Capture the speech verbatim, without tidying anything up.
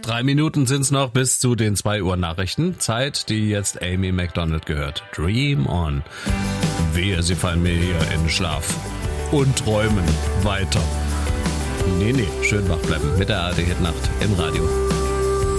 Drei Minuten sind's noch bis zu den zwei Uhr Nachrichten. Zeit, die jetzt Amy Macdonald gehört. Dream on. Wehe, sie fallen mir hier in den Schlaf. Und träumen weiter. Nee, nee, schön wach bleiben mit der A R D Hit Nacht im Radio.